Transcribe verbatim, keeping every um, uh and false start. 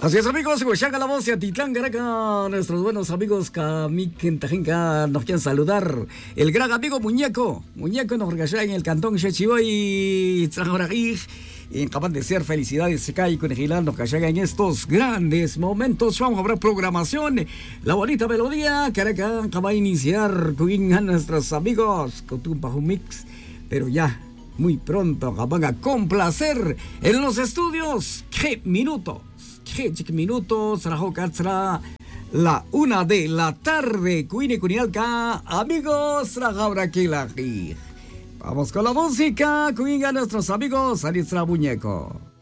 Así es, amigos, Huachaca la voz y Atitlán, Caraca, nuestros buenos amigos Kamiken Tajenca nos quieren saludar. El gran amigo Muñeco, Muñeco nos regala en el cantón Chechiboy, Tzajorajij, y capaz de ser felicidades, se cae con Gilán, nos calla en estos grandes momentos. Vamos a ver programación, la bonita melodía, Caraca, acaba de iniciar con a nuestros amigos, con tu Mix, pero ya, muy pronto, van a complacer en los estudios. ¿Qué minutos? ¿Qué minutos? Trajo la una de la tarde. Cuine Cunialca, amigos, Rajabra Kilagi. Vamos con la música. Cuinga nuestros amigos, Alistra Muñeco.